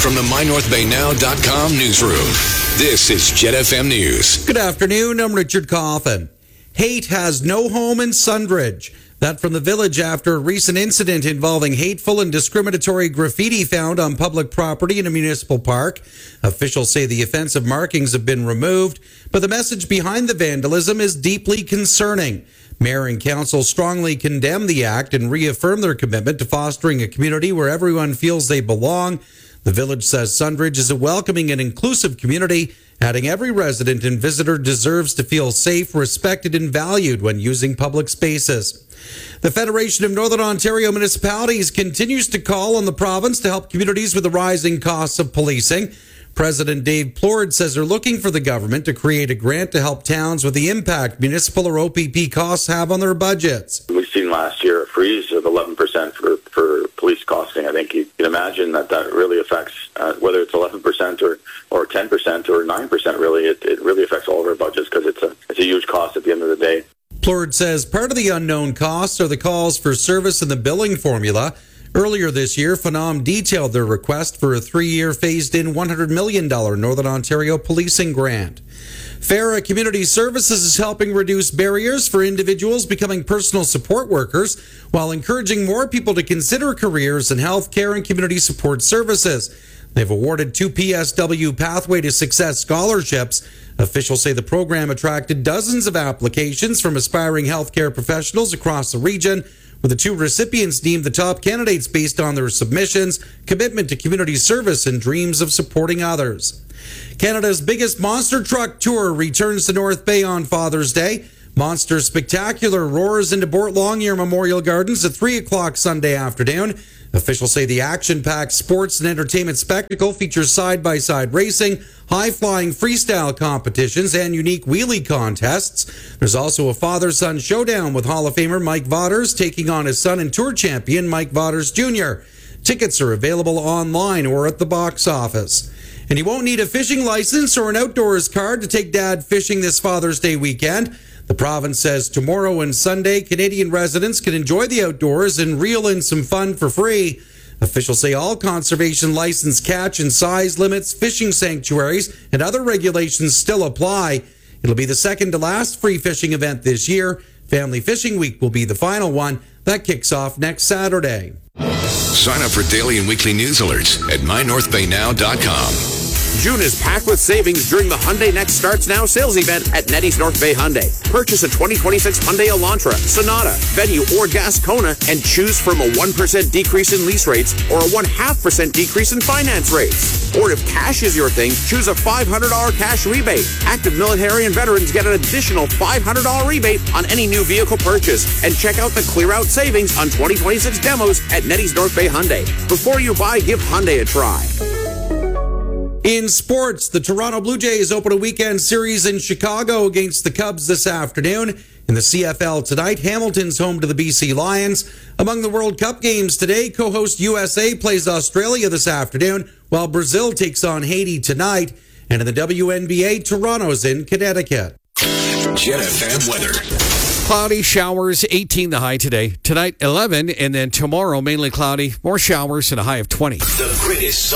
From the MyNorthBayNow.com newsroom, this is Jet FM News. Good afternoon, I'm Richard Coffin. Hate has no home in Sundridge. That from the Village after a recent incident involving hateful and discriminatory graffiti found on public property in a municipal park. Officials say the offensive markings have been removed, but the message behind the vandalism is deeply concerning. Mayor and council strongly condemn the act and reaffirm their commitment to fostering a community where everyone feels they belong. The Village says Sundridge is a welcoming and inclusive community, adding every resident and visitor deserves to feel safe, respected, and valued when using public spaces. The Federation of Northern Ontario Municipalities continues to call on the province to help communities with the rising costs of policing. President Dave Plord says they're looking for the government to create a grant to help towns with the impact municipal or OPP costs have on their budgets. We've seen last year a freeze of 11% for police costing. I think you can imagine that really affects, whether it's 11% or 10% or 9%, really, it really affects all of our budgets because it's a huge cost at the end of the day. Plord says part of the unknown costs are the calls for service in the billing formula. Earlier this year, Phenom detailed their request for a 3-year phased-in $100 million Northern Ontario policing grant. Farah Community Services is helping reduce barriers for individuals becoming personal support workers while encouraging more people to consider careers in healthcare and community support services. They've awarded 2 PSW Pathway to Success scholarships. Officials say the program attracted dozens of applications from aspiring healthcare professionals across the region, with the 2 recipients deemed the top candidates based on their submissions, commitment to community service, and dreams of supporting others. Canada's biggest monster truck tour returns to North Bay on Father's Day. Monster Spectacular roars into Bort Longyear Memorial Gardens at 3 o'clock Sunday afternoon. Officials say the action-packed sports and entertainment spectacle features side-by-side racing, high-flying freestyle competitions, and unique wheelie contests. There's also a father-son showdown with Hall of Famer Mike Vauders taking on his son and tour champion Mike Vauders Jr. Tickets are available online or at the box office. And you won't need a fishing license or an outdoors card to take Dad fishing this Father's Day weekend. The province says tomorrow and Sunday, Canadian residents can enjoy the outdoors and reel in some fun for free. Officials say all conservation license catch and size limits, fishing sanctuaries, and other regulations still apply. It'll be the second to last free fishing event this year. Family Fishing Week will be the final one. That kicks off next Saturday. Sign up for daily and weekly news alerts at MyNorthBayNow.com. June is packed with savings during the Hyundai Next Starts Now sales event at Nettie's North Bay Hyundai. Purchase a 2026 Hyundai Elantra, Sonata, Venue, or Gascona and choose from a 1% decrease in lease rates or a 0.5% decrease in finance rates. Or if cash is your thing, choose a $500 cash rebate. Active military and veterans get an additional $500 rebate on any new vehicle purchase. And check out the clear-out savings on 2026 demos at Nettie's North Bay Hyundai. Before you buy, give Hyundai a try. In sports, the Toronto Blue Jays open a weekend series in Chicago against the Cubs this afternoon. In the CFL tonight, Hamilton's home to the BC Lions. Among the World Cup games today, co-host USA plays Australia this afternoon, while Brazil takes on Haiti tonight. And in the WNBA, Toronto's in Connecticut. Jet FM weather. Cloudy, showers, 18 the high today. Tonight, 11, and then tomorrow, mainly cloudy, more showers and a high of 20. The greatest